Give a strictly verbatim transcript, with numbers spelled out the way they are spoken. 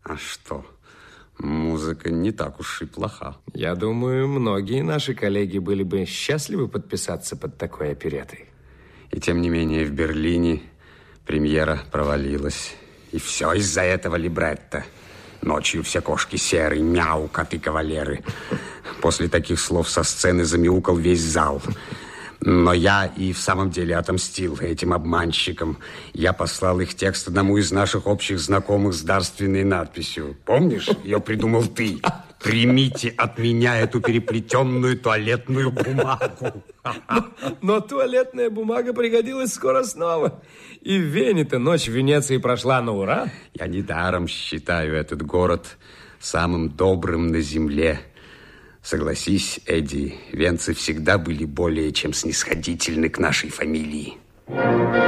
А что? Музыка не так уж и плоха. Я думаю, многие наши коллеги были бы счастливы подписаться под такой опереттой. И тем не менее в Берлине премьера провалилась. И все из-за этого либретто. Ночью все кошки серые, мяу, коты кавалеры. После таких слов со сцены замяукал весь зал. Но я и в самом деле отомстил этим обманщикам. Я послал их текст одному из наших общих знакомых с дарственной надписью. Помнишь? Ее придумал ты. Примите от меня эту переплетенную туалетную бумагу. Но, но туалетная бумага пригодилась скоро снова. И в Вене-то ночь в Венеции прошла на ура. Я недаром считаю этот город самым добрым на земле. Согласись, Эдди, венцы всегда были более чем снисходительны к нашей фамилии.